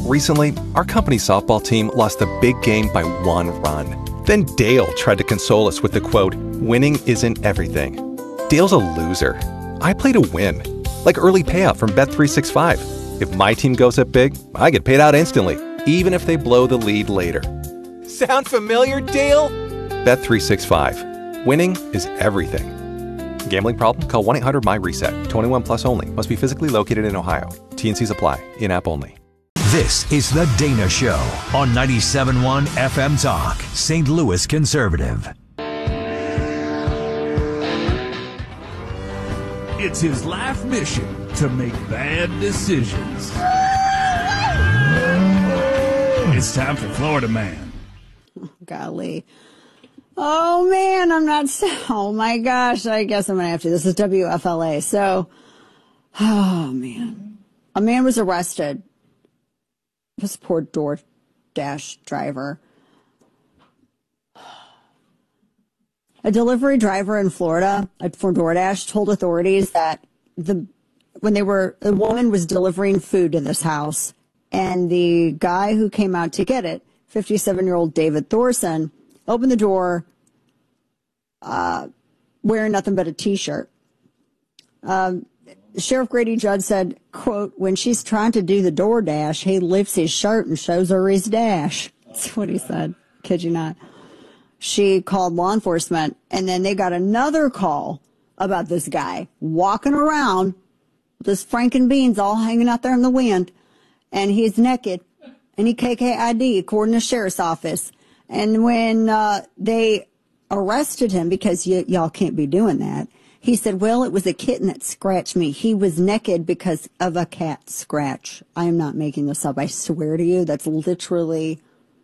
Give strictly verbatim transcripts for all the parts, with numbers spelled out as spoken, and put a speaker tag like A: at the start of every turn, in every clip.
A: Recently, our company softball team lost a big game by one run. Then Dale tried to console us with the quote, "Winning isn't everything." Dale's a loser. I play to win. Like early payout from Bet three sixty-five. If my team goes up big, I get paid out instantly, even if they blow the lead later. Sound familiar, Dale? Bet three sixty-five. Winning is everything. Gambling problem? Call one eight hundred M Y RESET. twenty-one plus only. Must be physically located in Ohio. T and Cs apply. In-app only.
B: This is The Dana Show on ninety-seven point one F M Talk, Saint Louis Conservative.
C: It's his life mission to make bad decisions. It's time for Florida Man.
D: Golly. Oh, man, I'm not... Oh, my gosh, I guess I'm going to have to. This is W F L A. So, oh, man. A man was arrested. This poor DoorDash driver. A delivery driver in Florida for DoorDash told authorities that the when they were a woman was delivering food to this house, and the guy who came out to get it, fifty-seven-year-old David Thorson, opened the door uh, wearing nothing but a T-shirt. Um, Sheriff Grady Judd said, quote, "When she's trying to do the DoorDash, he lifts his shirt and shows her his dash." That's what he said. Kid you not. She called law enforcement, and then they got another call about this guy walking around with his Franken beans all hanging out there in the wind, and he's naked, and he K K I D, according to the sheriff's office. And when uh, they arrested him, because y- y'all can't be doing that, he said, "Well, it was a kitten that scratched me. He was naked because of a cat scratch." I am not making this up. I swear to you, that's literally,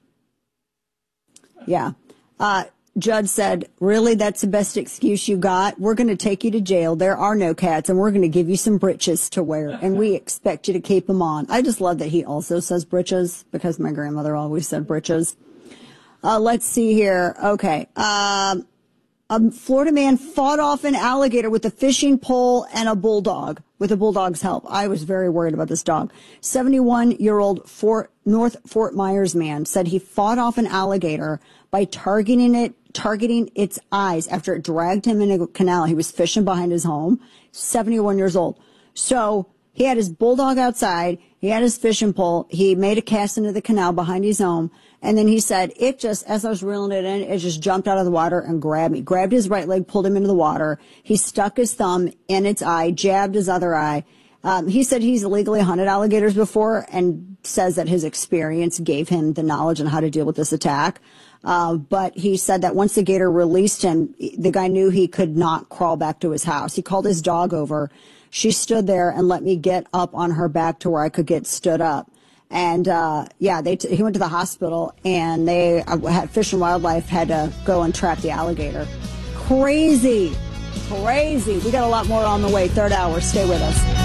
D: yeah. Uh, Judge said, "Really, that's the best excuse you got? We're going to take you to jail. There are no cats, and we're going to give you some britches to wear, and we expect you to keep them on." I just love that he also says britches, because my grandmother always said britches. Uh, let's see here. Okay. Um, a Florida man fought off an alligator with a fishing pole and a bulldog, with a bulldog's help. I was very worried about this dog. seventy-one-year-old Fort, North Fort Myers man said he fought off an alligator by targeting it, targeting its eyes after it dragged him in a canal. He was fishing behind his home, seventy-one years old. So he had his bulldog outside. He had his fishing pole. He made a cast into the canal behind his home. And then he said, it just, as I was reeling it in, it just jumped out of the water and grabbed me, grabbed his right leg, pulled him into the water. He stuck his thumb in its eye, jabbed his other eye. Um, he said he's illegally hunted alligators before, and says that his experience gave him the knowledge on how to deal with this attack. Uh, but he said that once the gator released him, the guy knew he could not crawl back to his house. He called his dog over. She stood there and let me get up on her back to where I could get stood up. And, uh, yeah, they t- he went to the hospital, and they uh, had Fish and Wildlife had to go and trap the alligator. Crazy. Crazy. We got a lot more on the way. Third hour. Stay with us.